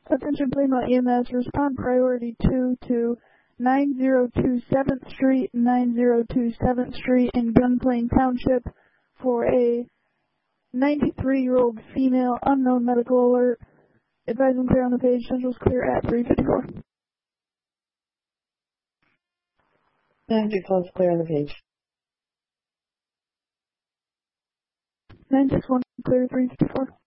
Attention Plymouth EMS, respond priority 2 to 9027th Street, 9027th Street in Gunplain Township for a 93-year-old female, unknown medical alert. Advising clear on the page, central's clear at 354. 961 clear on the page. 961 clear 354.